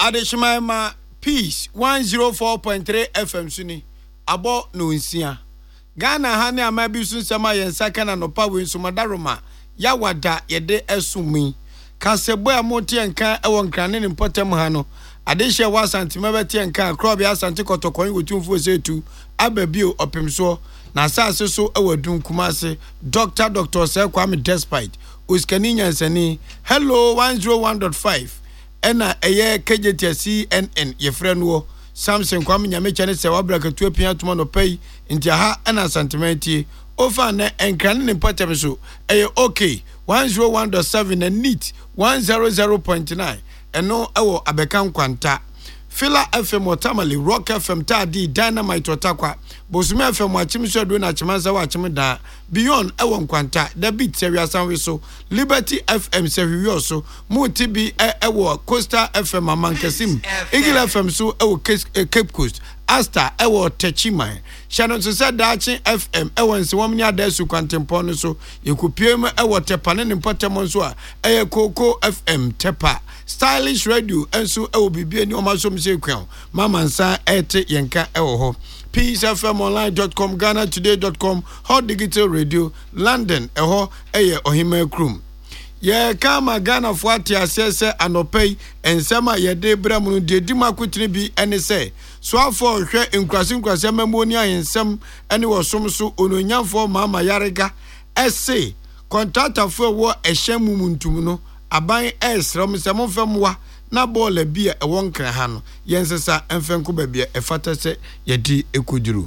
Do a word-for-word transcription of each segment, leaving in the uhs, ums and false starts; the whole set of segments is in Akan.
Adeshima Peace one oh four point three F M Suni Abo no nsia Ghana hane amabi sun sama yensa kana no pa we nsomadaroma ya wada yede esumi kasebo amote enka ewo nkrane ne potem ha no adehye wa santima beti enka krobia asante kotokon wotumfo setu ababio opemso na asase so ewadun kumase Doctor Doctor Sekwame Despite uskani nyansani hello one oh one point five ena eye K J T C N N ye friend wo Samson Kwame Nyamecha ne se wabrakatu apia tuma no pay nti ha ena sentimenti ofa na enkran ne potem so eye okay one oh one point seven and neat one hundred point nine eno ewo abekan kwanta Fila F M Otamale Rock F M Tadi Dynamite Otakwa Bosume F M Achimso do na chimanza wa chimda Beyond ewo nkwanta the beat seria sanwe so Liberty F M serio so Muti bi ewo Coastal F M Amankasim Eagle F M so ewo Cape Coast Asta ewo Techima Shannon so said Dachi F M ewo nsi womni adesu kwantempo no so yekupiem ewo Tepane ne potemon so a eye Koko F M Tepa Stylish Radio enso ewo bibie ni omasom se kwan mama nsa ete yenka ewo ho peace f m online dot com ghana today dot com hot digital radio London eho eye ohima krum ye kama Ghana fo ati asese anopei ensema ye de bram no de dima kwetini bi ene se so afo hwe enkwase enkwase mamoni ayensem ene wo som so ononyafo mama yarega ese contractor fo wo ehye mumuntum no aban esram semo famwa na bola bia e won kran ha no yensesa emfenko ba bia e fata se yedi ekuduru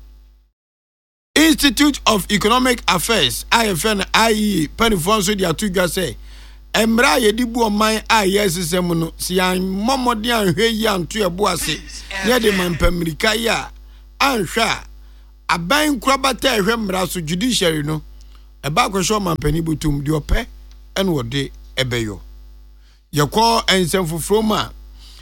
Institute of Economic Affairs I F N I E Panifonso dia tudwa se emra yedi bu oman ayesesem no sian momode anhwe yi anto ebo ase ne de mampamirika ya anhwa aban krabata ehwe mra so judiciary no e ba kwhwo mampani butum de ope en wode ebeyo yekọ ensemfufroma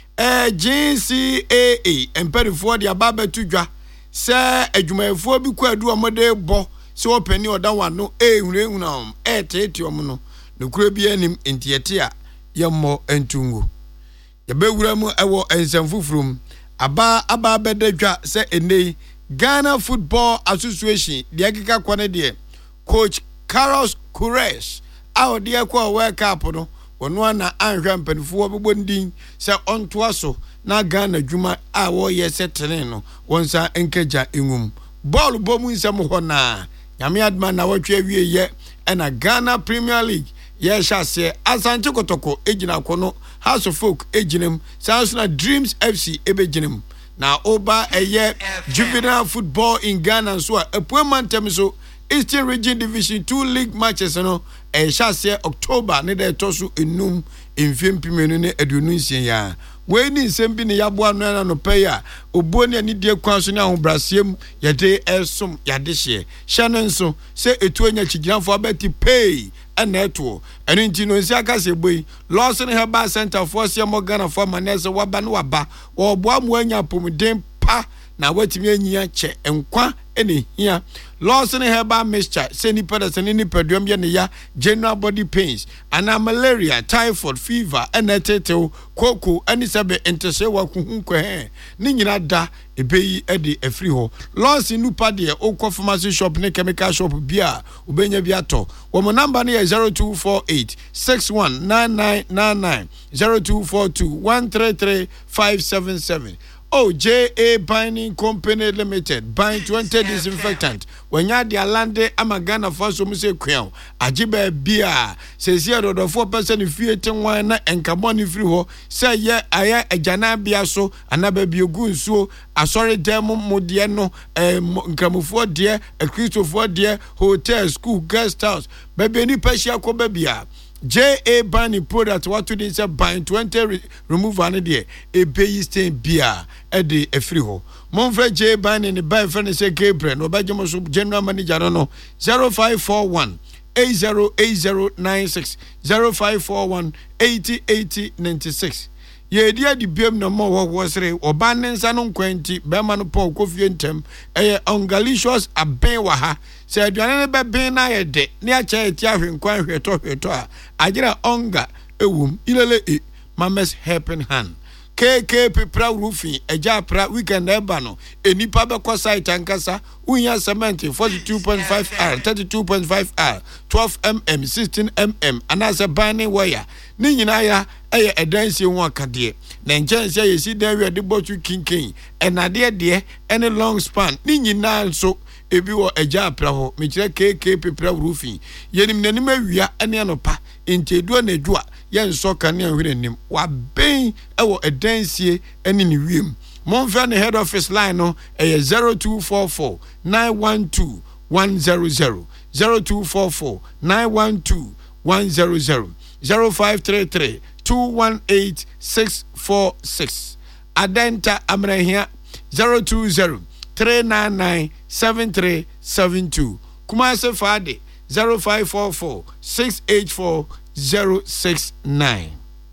eh G C A A emperifo de ababa tudwa se adwumayefo bi kwadu omode bo se opani oda wano ehunehunam etete om no nokura bi anim entiete a yemmo entungu yebewura mu ewo ensemfufrom aba aba bedadwa se enei Ghana Football Association de akeka kwane de coach Carlos Queiroz awo de akwa World Cup no ono na anhwa mpanifo bobondin se ontoa so na Ghana dwuma a wo ye setene no wonsa enkeja engum ball bomu nsem ho na nyame adma na wotwe awie ye na Ghana Premier League ye hyase Asante Kotoko ejina kono House of Folk ejinem Sansuna Dreams F C ebejinem na oba eye juvenile football in Ghana so apuamantem so Eastern Region Division two League matches no e hyase October ne de tosu enum emfiem pimenu ne aduonu nsia ya we ni nsem bi ne yabo anu na no peya oboni ani die kwan so ne ahobrasiem yede esum yade hye hye no nso se etu anya chigiranfo abeti pay eneto enu nti no nsia ka se boy Lawson Herbal Center for Siamo Ghana for manese waba no waba wo boa mu anya pomuden pa na watimi anyia che enkwa ene hia Lawson Herbal Mixture seni pedaseni ni pedum ye ne ya general body pains ana malaria typhoid fever eneteteo koko ani sebe entese wa kuhunkwe he ni nyina da ebeyi ede afri ho Lawson nupa de okọ pharmacy shop ne chemical shop bia obenya bia to wo mo number ne zero two four eight six one nine nine nine nine zero two four two one three three five seven seven Oh, J A Binding Company Limited, Bind twenty disinfectant. When ya dia lande amagana faso muse kwen. Ajibe bia. Se siya do do four percent fiye ten wana enkaboni free ho. Se ye aya ejana bia so. Anabe biogun so. Asore demo modie no. Nkamufo die. Kristofo die. Hotel, school, guest house. Bebe ni pesha ko bebia. J A Bani product what to dey say Bind twenty re remove an there e pay stain bia e dey e free ho monfre J Bani ne buy friend say Gabriel no ba jemo so general manager no zero five four one eight zero eight zero nine six zero five four one eight zero eight zero nine six ye dia di biem no mo wo wosre oba nensa no nkwanti be ma no Paul Kofie ntem eye ongalicious aben wa ha se aduane ne be ben na ye de ne a cha eti ahwenkwan hweto hweto a agera onga ewum ilele e mames helping hand K K Pepra Roofing eja pra weekend eba no enipa beko site ankasa unya cement forty-two point five R thirty-two point five R twelve millimeter sixteen millimeter anase binding wire ni nyina ya eye edansie ho akade na nkyɛnse yesi dan wi de botu kinkin enade de ene long span ni nyina nso ebi wo eja pra ho me kire K K Pepra Roofing yenim nanim awia ene anopa intedu na adua yen so kan na hwerenim wa ben ewo edansie ene ni wiem monfa ne head office line no eye zero two four four nine one two one zero zero zero two four four nine one two one zero zero zero five three three two one eight six four six Adenta Amrehia zero two zero three nine nine seven three seven two Kumase Fade zero five four four six eight four zero six nine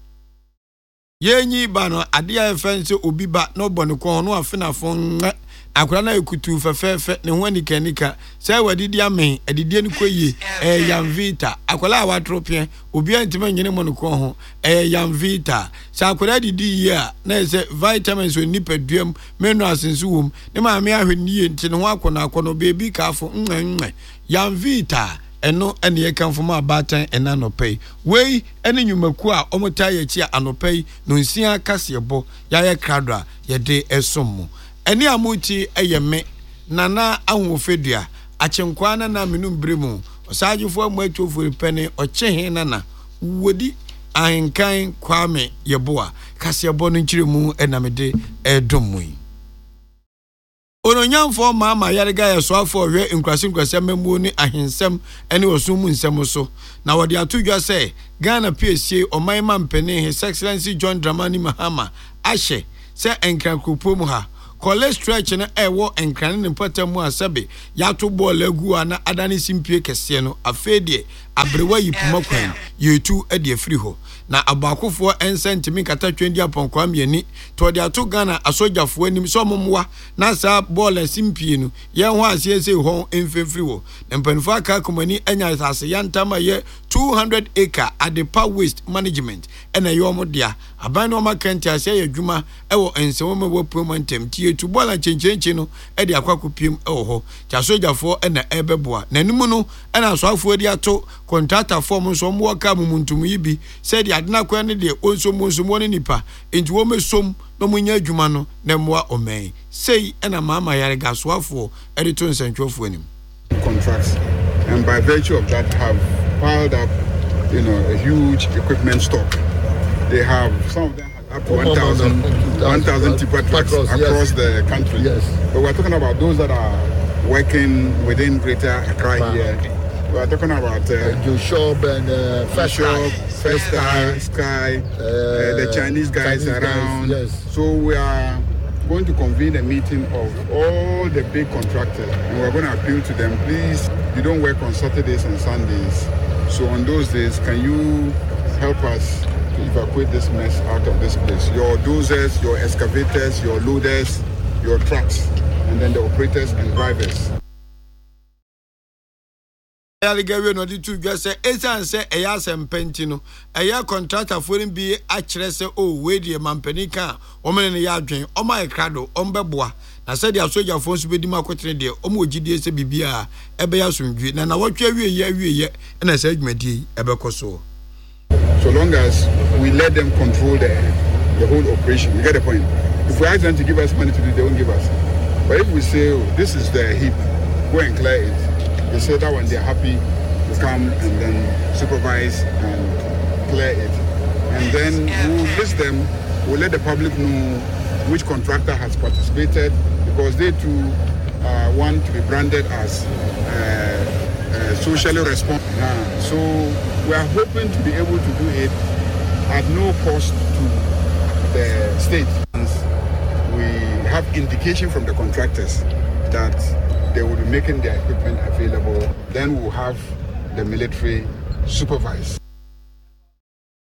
Yenyi bano adia efense obi ba no bonu ko no afina fon akura na ekutu fefefe ne ho anika nika sai wadidi amen adidie ni koyi eh Yamvita akwala awatropie obi antime nyene mo no ko ho eh Yamvita sai akura didi ya na se vitamins oni paduam menu asensu wom ne ma me ahweniye nti ne ho akona akono bebi kafo nwenwe Yamvita eno ene ye kanfoma abatan ena no pay wei ene nyumaku a omota ye chi anopay no nsia kasebo ya ye kradra ye de esomo ene amuti eyeme nana ahofedua achenkwa na na menum bremu osajifo amuatofo pene ochehe nana wodi ahenkan kwame yeboa kasebo no nchiremu enamede edomui Ononyamfo mama yarega yeso afo hwe nkwase nkwase mamu ni ahensem ene osum nsem so na wode atodwa se Ghana P S A omanma mpene His Excellency John Dramani Mahama ahye se enkrankropo mu ha college stretch na ewo enkran ne patamu asabe yato ball agu ana adane simpie kese no afedie abrewa yipuma kwan yetu ade afiri ho na abakofo ensentimi kata twendi aponkwa mieni to de ato Ghana asojafo anim so momwa na sa ball simpie no ye ho asiese ho emfemfiri wo na mpanfo aka komani anya asase yantama ye two hundred acre adepa waste management ena yom dia aban no makenti ase ye dwuma ewo ensewoma wo promontem tie tu ball chenchenche no e de akwakopiem ewo ho cha asojafo ena ebeboa na nimu no ena asoafo di ato contractor form so mo ka mumuntum yibi said adena kwa ne de onso monso mo ne nipa enti wo mesom no munya adwuma no na moa omen sei ena mama yare gasoafo e de to nsantwofo anim contracts and by virtue of that have piled up you know a huge equipment stock. They have some of them have up to one thousand one thousand tipper trucks across, across yes. the country. Yes. But we're talking about those that are working within Greater Accra wow. here. We're talking about uh, Joshop and uh, First Shop, First Sky, Sky uh, uh, the Chinese guys Chinese around. Guys, yes. So we are going to convene a meeting of all the big contractors, and we're going to appeal to them. Please, you don't work on Saturdays and Sundays. So on those days, can you help us to evacuate this mess out of this place? Your dozers, your excavators, your loaders, your trucks, and then the operators and drivers. Alligator no di tu gwa se esan se eya sempenti no eya contractor foreign bi a kire se o we die mampani kan o mene ne ya adwen o ma ekrado o mbeboa na se dia soja fo nso bedi makotre de o ma ogidie se bibia ebe ya somdwe na na wotwe awie ye awie ye na se adwumadi ebe koso. So long as we let them control the the whole operation, you get the point. If we ask them to give us money to do, they won't give us. But if we say, oh, this is the heap, go and clear it, they say that when they're happy to come and then supervise and clear it. And then we'll list them, we'll let the public know which contractor has participated, because they too uh, want to be branded as uh, uh, socially responsible. Uh, so we are hoping to be able to do it at no cost to the state. We have indication from the contractors that they will be making their equipment available. Then we'll have the military supervise.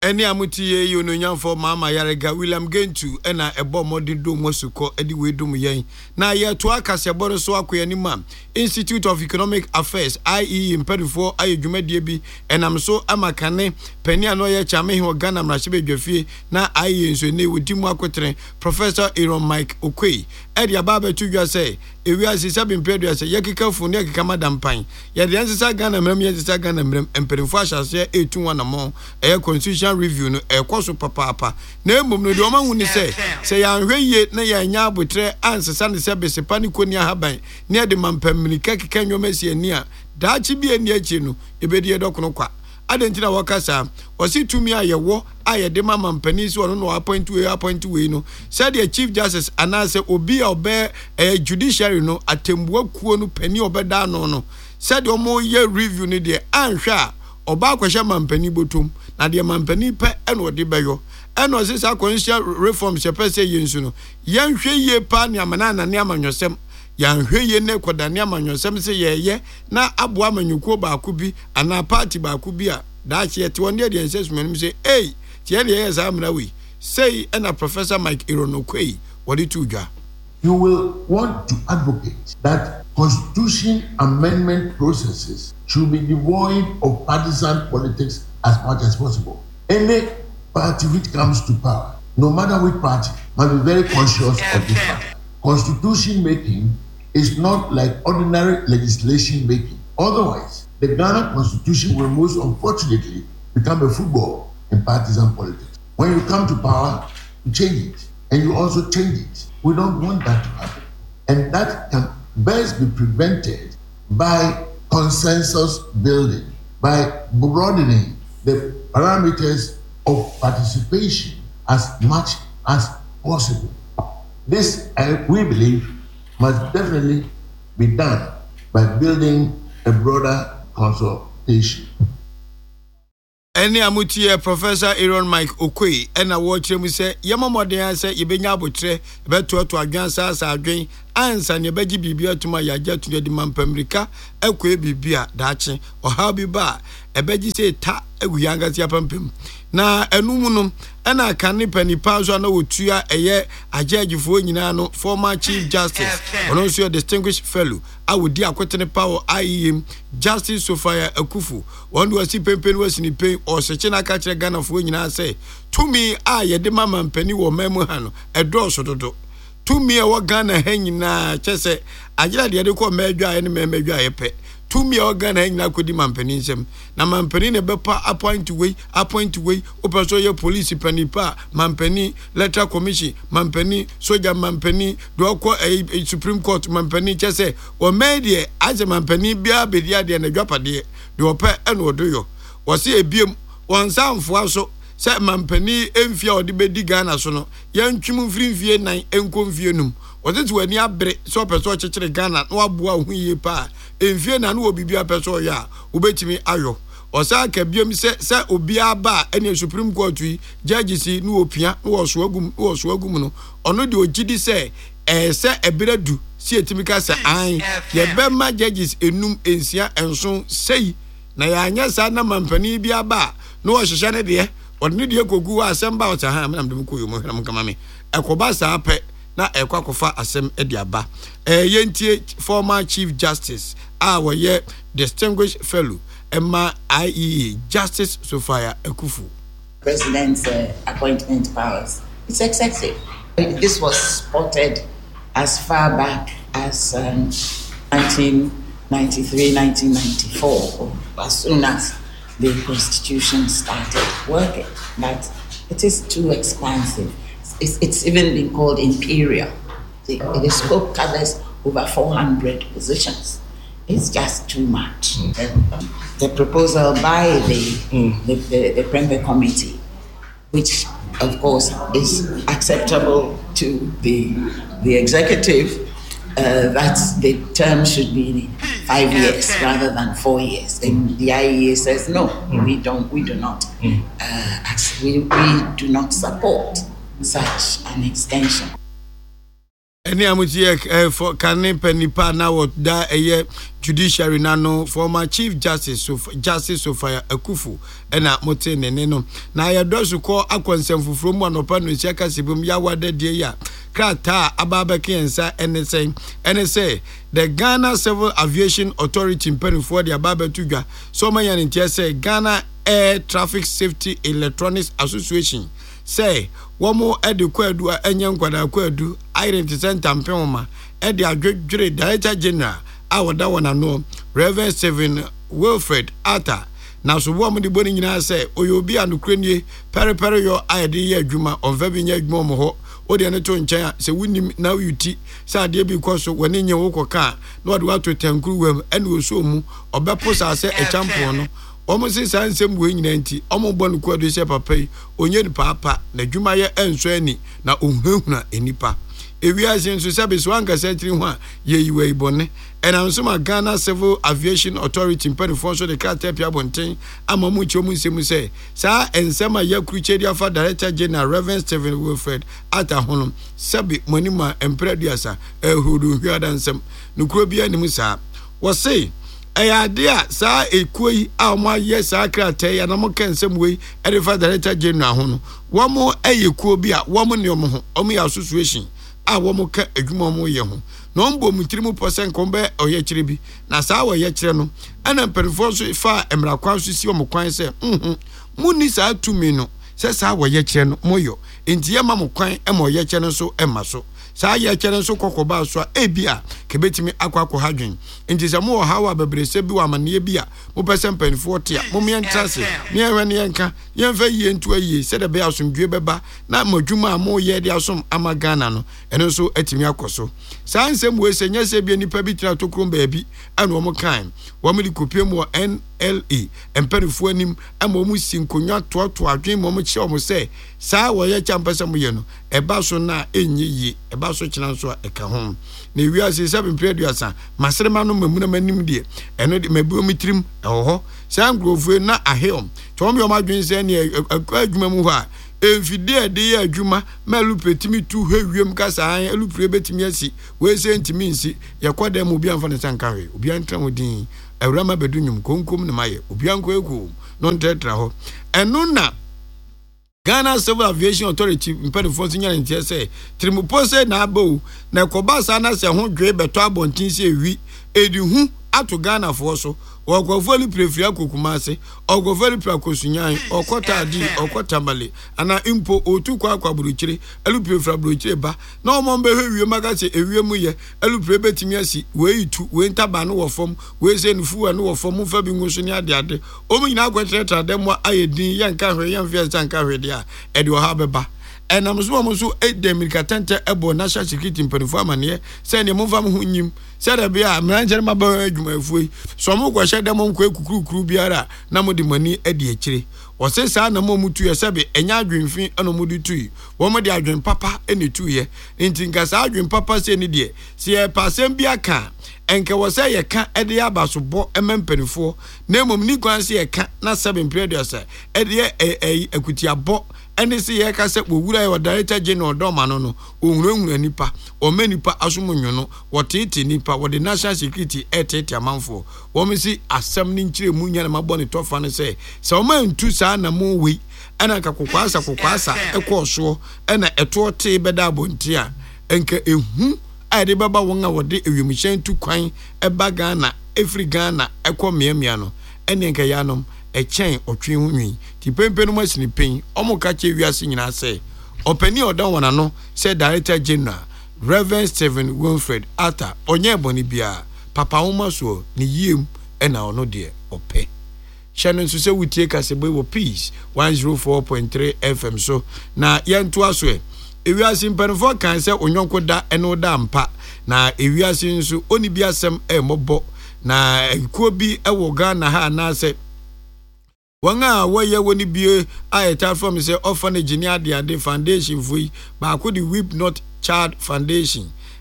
Any amuti you no for Mama Yarega William Gentu and I a bomb modern dome was to call Eddie Wedum Yang. Now ye to Akasia Boris Swakwe anima Institute of Economic Affairs I E in Pedifo I Jumedebi and I'm so amakane Penny Anoya Chame or Ghana Rashibe Jeffy na I E in Sune with Timwa Quatrain Professor Aaron Mike Okwe Eddie Ababa to you say if we are seven periods a Yakika Funia Kamadam Pine yet the answer Ghana Mem Yasa Ghana Mem and Pedifasha say eight to one among a constitution review no e kwaso papa na emom no de o ma hu ni say say ya hweye na ya nya abotre ansesa ne se besepa ni koni ahaban ne de mampamirika keka nwomasi ani a daachi bi ani achi no ebedi edokono kwa adenti na wakasa osi tumi ayewo ayede mama mpani si ono no appoint we appoint we no said the chief justice anase obi a obe eh, judiciary no atembuwa kuo no pani obeda no no said omo ye review ni de anhwa oba kwahye mampani botom na de mampani pe eno de beyo eno sisa constitutional reform se pese yensu no yanhwe ye pa ne amana na ne amanyosem yanhwe ye ne koda ne amanyosem se yeye na aboa manyuko ba akubi ana party ba akubi a da che te won de de ensesmen se eh tie de ye za amra we say ena Professor Mike Ironokwe wodi tuja. You will want to advocate that constitution amendment processes should be devoid of partisan politics as much as possible. Any party which comes to power, no matter which party, must be very conscious of this fact. Constitution making is not like ordinary legislation making. Otherwise, the Ghana Constitution will most unfortunately become a football in partisan politics. When you come to power, you change it, and you also change it. We don't want that to happen. And that can best be prevented by consensus building, by broadening the parameters of participation as much as possible. This, uh, we believe, must definitely be done by building a broader consultation. Any amutie Professor Aaron Mike Okwe ena watch him say yema modern say yebenya abotre beto to adwansa sa adwen ansa ne beji bibia tuma ya jatu de mampamirika ekwe bibia daache oha bi ba ebeji say ta eguyanga tia pampem na enum no ena kane panipa so na wotua eye agagifo nyina no former chief justice ono so distinguished fellow awodi akwetene power I E M Justice Sophia Akufu one was si pempen was ni pen o seche na ka kire Ghana fo nyina say tumi a ye de mama mpani wo memu ha no edo so dodo tumi e wo Ghana ha nyina chese agira de de ko medwa ne medwa ye pe tumi e wo Ghana ha nyina kodi mampani nsem na mampani ne bepa appoint way appoint way opeso ye police panipa mampani letter commission mampani soja mampani do ko a Supreme Court mampani chese o medie aje mampani bia bedia de na dwapade de ope eno odoyo wo se ebiem wonsamfo aso se mampani emfia odi bedi Ghana so no yantwum mfrimfie nan enkomfie num wotete wani abre so peso chekere Ghana no aboa hu yie pa emfie na no obibia peso ya obetimi ayo osa ka biom se se obi aba ene Supreme Court yi judges no opia no wo so agum wo so agum no ono de ogidi se eh se eberedu si etimika se an ye bema judges enum ensia enso sei na ya anya sa na mampani bi aba no wo hwehwe ne de odne de kogu asemba o ta ha me namdem koyo mo hram kama me ekoba sa pe na ekwakofa asem edi aba eh yentie former chief justice a wo ye distinguished fellow Emma I E A Justice Sophia Akufu. President's uh, appointment powers. It's excessive. This was spotted as far back as um, nineteen ninety-three, nineteen ninety-four, as soon as the Constitution started working. But it is too expansive. It's, it's even been called imperial. The, the scope covers over four hundred positions. It's just too much. Mm. The proposal by the, mm. the, the, the Premier Committee, which of course is acceptable to the, the executive, uh, that the term should be five years rather than four years. And the I E A says no, mm. we don't, we do not, mm. uh, we, we do not support such an extension. Any amutie for kane penipa na what da eye judiciary na no former chief justice so justice Sofia Akufu ena mote ne ne no na ya dosu ko akwonsem fufuro mu anopa no sia kasibum ya wada die ya krata ababeke ensa ene say ene say the Ghana Civil Aviation Authority mpenfo de ababetudwa so man ntie say Ghana Air Traffic Safety Electronics Association say womo ede kwadu enye nkwada kwadu identity center mpema ede adwedwere director general awoda wona no Reverend Stephen Wilfred Atta na so wo mo de boni nyina say oyobi anokrenie pere pere yo ide ye adwuma onfa bi nya adwuma mo ho o de ne to nchen se wunim na yuti se ade bi koso woni nye wo koka na ode wato tankuru wam ene oso mu obepo sa se e champion no omo se san sem we nyina nti omo bonu kwadu se papa yi onye ni papa na dwuma ye enso ani na onhehuna enipa ewia se nso se be so anka se tiri ho a ye yiwe ibone ena nso ma Ghana Civil Aviation Authority mpanifo so de kata pia bonten amamu chomu nsemu se sa ensema ya kruchedi afa Director General Reverend Stephen Wilfred Atta hono sabi monima empreduasa ehudu hwada nsem nukuro bia nim sa wo se eya dia sa ekoi a mo aye sa krata ya na mo kensem we edifa Director General hono wo mo eyekuo bi a wo mo ne omo ho omo ya association a wo mo ka adwuma mo ye ho no mbo mutirimu percent kombe oye kire bi na saa wo ye kire no ana mperifo so fa emra kwan so si wo kwan se mhm muni saa tumi no se saa wo ye kire no moyo enti ye ma mo kwan e mo ye kire no so e ma so saa ye kire so kokoba so e bia kebetimi akwakọ hadwen enti se mo hawa bebrese bi wa mane bi a mo percent mperifo tia mo me entrase me enwe ne enka ye mfa yie ntu ayi se de be asomdwe beba na madwuma mo ye de asom ama Ghana no eno so atimi akoso saa nsem we se nyese bi nipa bi tira to krom ba bi ana wo mo kan wo mo di kopie mo N L E emperifo anim ama mo sinkonwa toato adwen mo mo che wo mo se saa wo ye champese mo ye no eba so na enye yi eba so kina so eka ho na wi ase seven preduasa maserema no mamuna manim de eno de mabu mitrim eho saa ngrofue na ahel to mo yo madwen se ne adwuma mu ho a enfide de ye adwuma malu petimi tu hwewiem kasa an alupre betimi asi we se ntimi nsi ye kwada mu bi anfa ne sanka hwe obi antra modin awrama bedunyum konkom ne maye obi anko eku no ntetra ho eno na Ghana Civil Aviation Authority mpanifo so nyane ntie se trimupose na abo na kobasa na se ho dwe beto abontin se ewi edi hu ato Ghana fo so ogofoli prefia kokumase ogofoli prakosunyan okota adi okota male ana impo otu kwa kwa buruchire elu prefia buruchire ba na omo mbe hwewie magase ewie mu ye elu pre betimi asi we itu we ntaba no wo fom we se nufu no wo fom fa bi nguso ni ade ade omo nyina akwetreta demo ayedin yanka hwe yanfia sanka hwe dia e de ha beba enam so mo so edemika tente ebo national security mpanifo amane se ne mo fam ho nyim se da bia mranjere maba adwumafuoi so mo kwhye dem nko ekukurukuru biara na mo de mani adi akire wo se sa na mo mutu ye sebe enya adwenfin eno mo di tui wo mo de adwen papa ene tuye nti nka sa adwen papa se ne de se e pasem bia ka enke wo se ye ka ede abaso bo emempanifo na mom ni kwan se ye ka na seven preduasa ede e ekuti abo ene se ye ka se wura ye Director General Doma no no ohurahura nipa o manipa asomunyo no wotete nipa wo de national security etete amanfo wo me si asem ni nkire mu nya na mabɔ ne tofa ne se se o ma ntu saa na mo we ana ka kokwasa kokwasa ekɔ ena eto te beda abonti a enka ehu ade baba won a wode ewimhyɛn tu kwan eba Ghana efri Ghana ekɔ miamia no ene enka yanom echen otwe ho nwi ti pempe no masini pen omo ka che wiase nyina se opani odan wana no se Director General Reverend Stephen Wilfred Atta onye boni bia papa woma so ni yiem ena ono de ope channel so se wutie kasebe wo peace one oh four point three F M so na yento aso e ewiase mpanfo kan se onyonko da eno da mpa na ewiase nso oni bia sem e mobo na ekuo bi e wo Ghana ha na se wanga waye woni bie ayeta from say orphanage ni ade ade foundation foi ba ko di Weep Not Child Foundation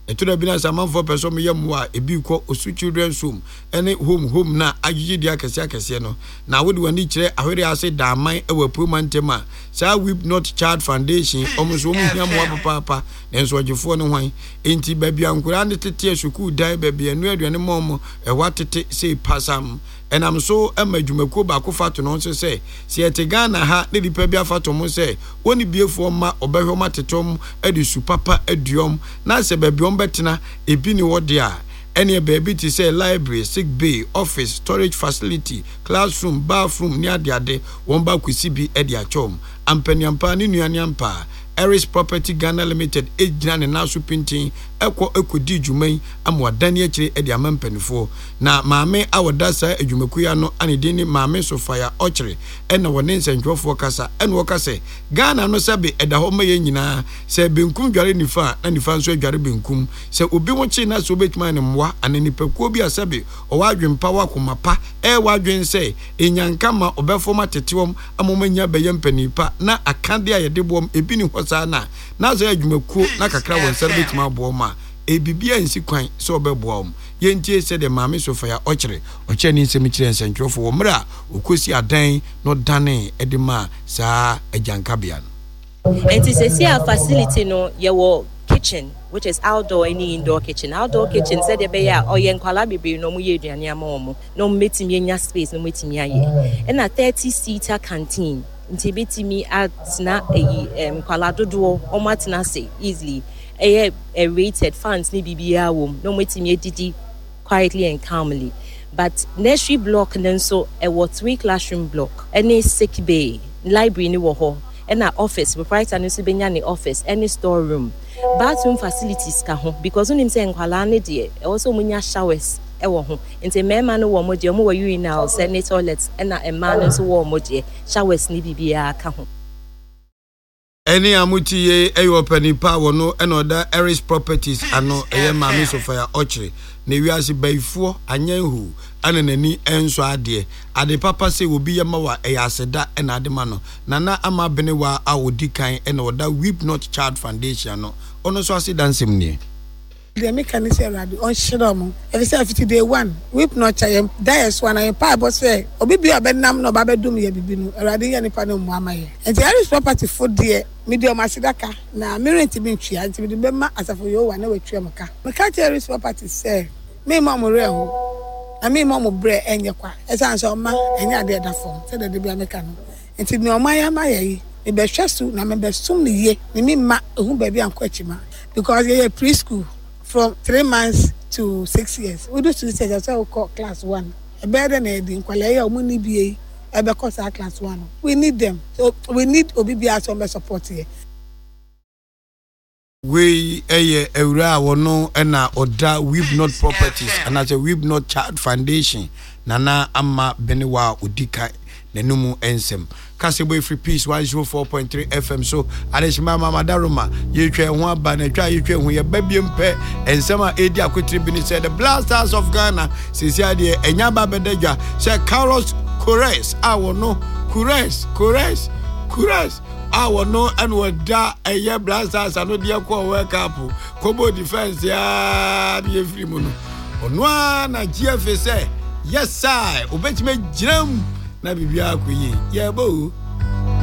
etura bi na samanfo person me yam wa ebi kɔ osu children's home ene home home na agigi dia kese akese no na wode wani kire ahwere ase daman ewa promantema sa Weep Not Child Foundation omuso mu hia mo papa papa nenso ogefo no hwan enti babia nkura ne tete asuku dan babia nu aduane mom ewa tete sei pasam enam so amadwumako ba ko fato no nso se se ete Ghana ha ne dipa bia fato mo se woni biefo ma obehwe matetom adi su papa aduom na se babiom betena ebi ni wode a ene baby ti say library, sick bay, office, storage facility, classroom, bathroom ni ade ade won ba kwisi bi e dia chom ampanyampa ni nuaneampa Eris Property Ghana Limited ejina ne naso pintin ekwo ekodi dwuman amwadane akire e dia mampanifo na maame awodasa adwumakuya no anedini maame Sofia Ochre ena wone nsentwofo kasa ena wokase Ghana no sabe eda ho maye nyina se benkum dware nifa na nifa nso dware benkum se obi wo chi na so obetuma ne mwa anenipakuo bi asabe owadwempa wakomapa e wadwen se enyanka ma obefoma tetewom amomanya beyempanipa na akade ayedebom ebi ni sana na zo adwumakuo na kakra won sare betima abo ma e bibia nsi kwan so obebo am yentie se de maame Sofia Ochre oche ni nsem kire nsentwofo wo mra okosi adan no dane edema sa ajankabia no enti se sia facility no ye wo kitchen which is outdoor and indoor kitchen. Outdoor kitchen said the bear or yen kwala bibi no mu yeduane amomo no metimi nya space no metimi aye and a thirty seater canteen nti betimi atna eyi um kwala dodo o matna say easily eh a rated funds ni bibia wom no metimi edidi quietly and calmly but nursery block nenso e wo three classroom block any sick bay library ni wo ho and our office proprietor no so benya ni office any storeroom bathroom facilities ka ho because unim say nkwala ne de also munya showers e wo ho enti mema no wo mo de mo wa urinals and toilets and na ema no so wo mo de showers ni bibia ka ho eni amutiye eyo panipa wo no enoda Eris Properties ano eye maame Sofia Ochre ne wiase baifuo anyanhu ananani enso ade ade papa se obi yema wa eyaseda ena ade ma no nana ama bene wa awodikan ena oda Weep Not Child Foundation no ono so ase dansem nie the mechanism radi on shiromo every fifty day one Weep Not Child dies one and pa bo say obi bi abenam no ba bedum ye bibi no radi ye nipa no mu amaye enti Eris Property for there medium asidaka na mirenti bi ntwia enti bi be ma asafo yo wa na watwa maka maka Eris Property say me mama re ho na me mama bre enye kwa esan so ma enye ade da form say de bi ameka no enti me oma ya ma ye e be hwesu na me be sum ne ye ne me ma ehu ba bi anko achima because ye preschool from three months to six years we do to say so we call class one e better na edin kwale ya omu ni bie e be call class one we need them so we need obibia so be support here we eye ewura wono na oda Weep Not Properties and as a Weep Not Child Foundation nana ama benewa odika nenumu ensem Kasebo Free Peace one oh four point three F M so adeshima mama daroma yetwe ho aba na twa yetwe ho ye babiem pe ensem a edi akotri bi ni say the Blasters of Ghana sisia de enya ba bedagwa say Carlos Kores awono Kores Kores Kores awo no and wada eye Blasters ano de ko work up Kobo defense ya be free mu no ono na G F say yes sir obetime giram na bibia akoyi ye bo